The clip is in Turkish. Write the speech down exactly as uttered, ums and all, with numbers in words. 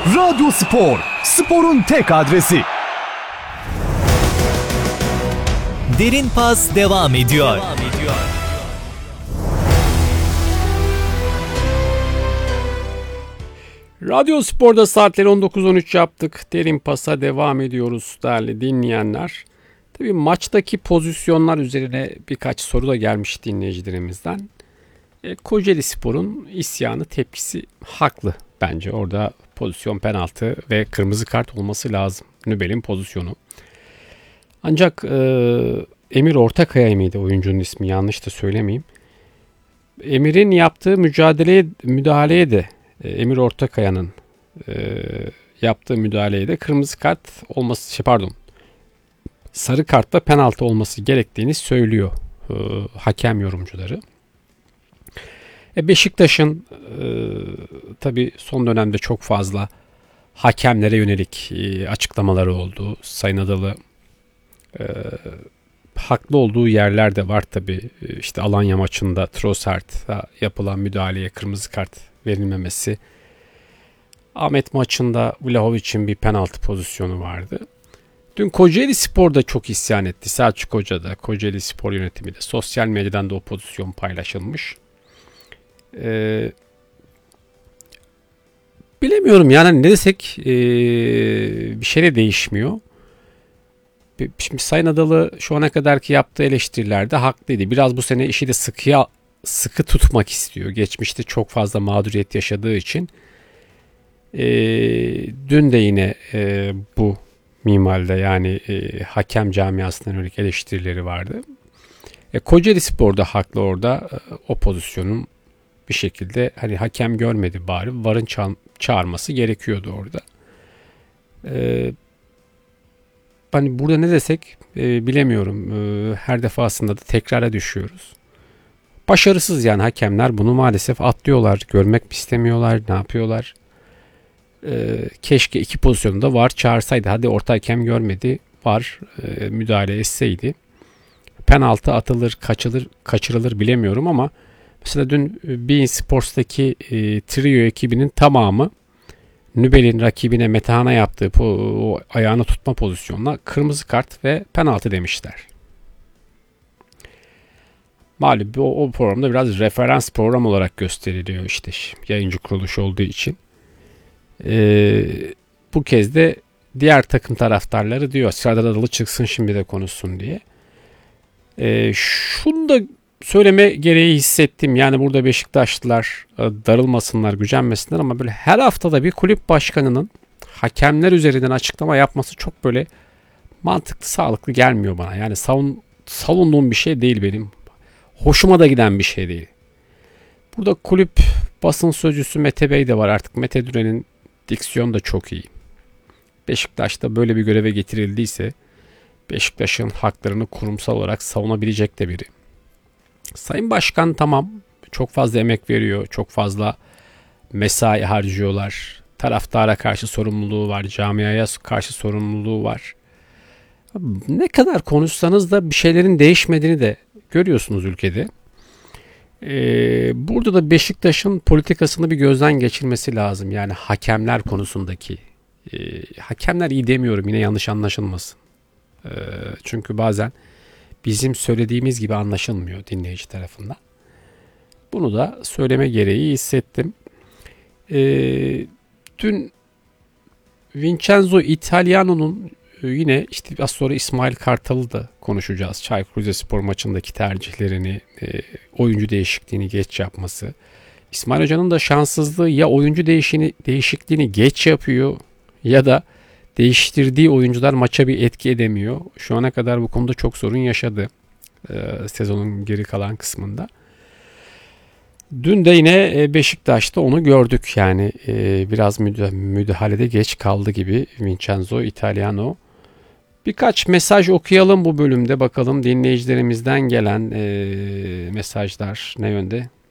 Radyo Spor, sporun tek adresi. Derin Pas devam ediyor. Devam ediyor. Radyo Spor'da saatleri on dokuz on üç yaptık. Derin Pas'a devam ediyoruz değerli dinleyenler. Tabii maçtaki pozisyonlar üzerine birkaç soru da gelmiş dinleyicilerimizden. E, Kocaeli Spor'un isyanı, tepkisi haklı bence. Orada pozisyon penaltı ve kırmızı kart olması lazım. Nübel'in pozisyonu. Ancak e, Emir Ortakaya mıydı oyuncunun ismi, yanlış da söylemeyeyim. Emir'in yaptığı mücadeleye, müdahaleye de e, Emir Ortakaya'nın e, yaptığı müdahaleye de kırmızı kart olması, şey pardon, sarı kartla penaltı olması gerektiğini söylüyor e, hakem yorumcuları. E Beşiktaş'ın e, tabii son dönemde çok fazla hakemlere yönelik e, açıklamaları oldu. Sayın Adalı e, haklı olduğu yerler de var tabii. E, işte Alanya maçında Trossard'a yapılan müdahaleye kırmızı kart verilmemesi. Ahmet maçında Vlahovic'in bir penaltı pozisyonu vardı. Dün Kocaeli Spor'da çok isyan etti. Selçuk Hoca da, Kocaeli Spor yönetimi de, sosyal medyadan da o pozisyon paylaşılmış. Ee, bilemiyorum yani ne desek ee, bir şey de değişmiyor. Şimdi Sayın Adalı şu ana kadarki yaptığı eleştirilerde haklıydı. Biraz bu sene işi de sıkıya sıkı tutmak istiyor. Geçmişte çok fazla mağduriyet yaşadığı için. Ee, dün de yine ee, bu minvalde yani e, hakem camiasından yönelik eleştirileri vardı. E, Kocaeli Spor'da haklı orada e, o pozisyonun bir şekilde hani hakem görmedi bari VAR'ın ça- çağırması gerekiyordu orada. E, hani burada ne desek e, bilemiyorum. E, her defasında da tekrara düşüyoruz. Başarısız yani hakemler bunu maalesef atlıyorlar. Görmek mi istemiyorlar, ne yapıyorlar? E, keşke iki pozisyonda VAR çağırsaydı. Hadi orta hakem görmedi, VAR e, müdahale etseydi. Penaltı atılır, kaçılır, kaçırılır bilemiyorum ama mesela dün beIN Sports'taki e, trio ekibinin tamamı Nübel'in rakibine Metehan'a yaptığı o, o ayağını tutma pozisyonuna kırmızı kart ve penaltı demişler. Malum o, o programda biraz referans program olarak gösteriliyor işte yayıncı kuruluş olduğu için. Ee, bu kez de diğer takım taraftarları diyor Serdar Adalı çıksın şimdi de konuşsun diye. Ee, şunu da söyleme gereği hissettim. Yani burada Beşiktaşlılar darılmasınlar, gücenmesinler ama böyle her haftada bir kulüp başkanının hakemler üzerinden açıklama yapması çok böyle mantıklı, sağlıklı gelmiyor bana. Yani savun, savunduğum bir şey değil benim. Hoşuma da giden bir şey değil. Burada kulüp basın sözcüsü Mete Bey de var artık. Mete Düren'in diksiyonu da çok iyi. Beşiktaş'ta böyle bir göreve getirildiyse Beşiktaş'ın haklarını kurumsal olarak savunabilecek de biri. Sayın Başkan tamam çok fazla emek veriyor. Çok fazla mesai harcıyorlar. Taraftara karşı sorumluluğu var. Camiaya karşı sorumluluğu var. Ne kadar konuşsanız da bir şeylerin değişmediğini de görüyorsunuz ülkede. Ee, burada da Beşiktaş'ın politikasını bir gözden geçirmesi lazım. Yani hakemler konusundaki. E, hakemler iyi demiyorum yine yanlış anlaşılmasın. E, çünkü bazen bizim söylediğimiz gibi anlaşılmıyor dinleyici tarafından. Bunu da söyleme gereği hissettim. E, dün Vincenzo Italiano'nun yine işte az sonra İsmail Kartal'ı da konuşacağız. Çaykur Rizespor maçındaki tercihlerini, e, oyuncu değişikliğini geç yapması. İsmail Hoca'nın da şanssızlığı ya oyuncu değişini, değişikliğini geç yapıyor ya da değiştirdiği oyuncular maça bir etki edemiyor. Şu ana kadar bu konuda çok sorun yaşadı e, sezonun geri kalan kısmında. Dün de yine Beşiktaş'ta onu gördük yani e, biraz müdahalede geç kaldı gibi Vincenzo Italiano. Birkaç mesaj okuyalım bu bölümde bakalım dinleyicilerimizden gelen e, mesajlar ne yönde?